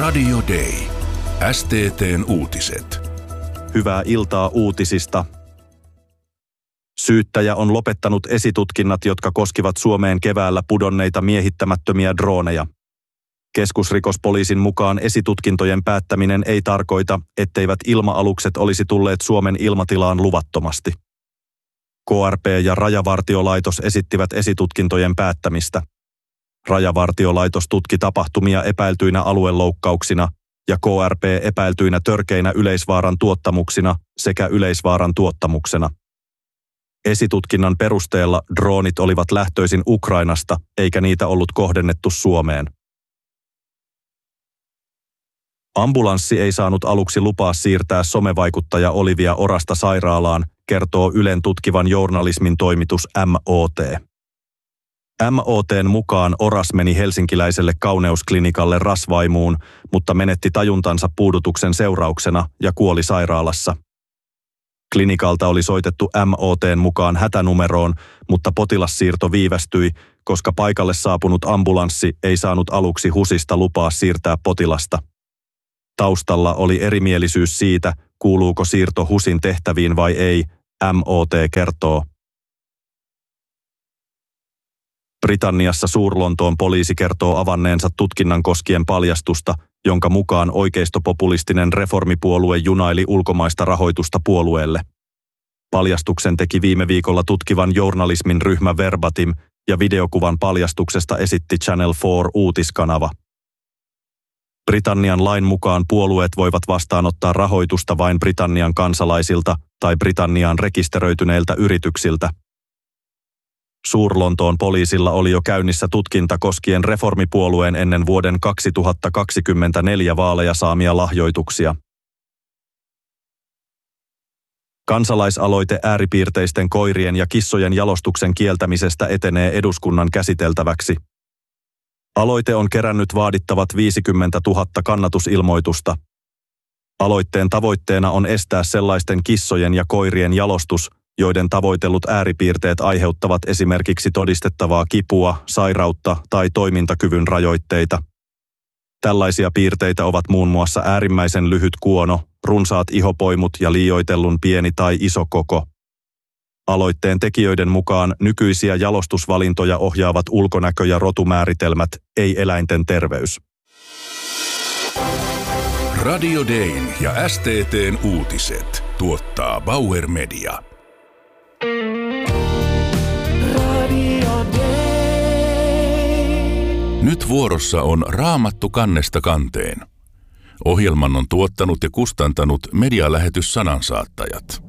Radio Day. STT:n uutiset. Hyvää iltaa uutisista. Syyttäjä on lopettanut esitutkinnat, jotka koskivat Suomeen keväällä pudonneita miehittämättömiä drooneja. Keskusrikospoliisin mukaan esitutkintojen päättäminen ei tarkoita, etteivät ilma-alukset olisi tulleet Suomen ilmatilaan luvattomasti. KRP ja Rajavartiolaitos esittivät esitutkintojen päättämistä. Rajavartiolaitos tutki tapahtumia epäiltyinä alueloukkauksina ja KRP epäiltyinä törkeinä yleisvaaran tuottamuksina sekä yleisvaaran tuottamuksena. Esitutkinnan perusteella droonit olivat lähtöisin Ukrainasta, eikä niitä ollut kohdennettu Suomeen. Ambulanssi ei saanut aluksi lupaa siirtää somevaikuttaja Olivia Orasta sairaalaan, kertoo Ylen tutkivan journalismin toimitus MOT. MOT:n mukaan Oras meni helsinkiläiselle kauneusklinikalle rasvaimuun, mutta menetti tajuntansa puudutuksen seurauksena ja kuoli sairaalassa. Klinikalta oli soitettu MOT:n mukaan hätänumeroon, mutta potilassiirto viivästyi, koska paikalle saapunut ambulanssi ei saanut aluksi HUSista lupaa siirtää potilasta. Taustalla oli erimielisyys siitä, kuuluuko siirto HUSin tehtäviin vai ei, MOT kertoo. Britanniassa Suur-Lontoon poliisi kertoo avanneensa tutkinnan koskien paljastusta, jonka mukaan oikeistopopulistinen reformipuolue junaili ulkomaista rahoitusta puolueelle. Paljastuksen teki viime viikolla tutkivan journalismin ryhmä Verbatim ja videokuvan paljastuksesta esitti Channel 4 uutiskanava. Britannian lain mukaan puolueet voivat vastaanottaa rahoitusta vain Britannian kansalaisilta tai Britanniaan rekisteröityneiltä yrityksiltä. Suur-Lontoon poliisilla oli jo käynnissä tutkinta koskien reformipuolueen ennen vuoden 2024 vaaleja saamia lahjoituksia. Kansalaisaloite ääripiirteisten koirien ja kissojen jalostuksen kieltämisestä etenee eduskunnan käsiteltäväksi. Aloite on kerännyt vaadittavat 50 000 kannatusilmoitusta. Aloitteen tavoitteena on estää sellaisten kissojen ja koirien jalostus, joiden tavoitellut ääripiirteet aiheuttavat esimerkiksi todistettavaa kipua, sairautta tai toimintakyvyn rajoitteita. Tällaisia piirteitä ovat muun muassa äärimmäisen lyhyt kuono, runsaat ihopoimut ja liioitellun pieni tai iso koko. Aloitteen tekijöiden mukaan nykyisiä jalostusvalintoja ohjaavat ulkonäkö- ja rotumääritelmät, ei eläinten terveys. Radio Dayn ja STT:n uutiset tuottaa Bauer Media. Nyt vuorossa on Raamattu kannesta kanteen. Ohjelman on tuottanut ja kustantanut medialähetys Sanansaattajat.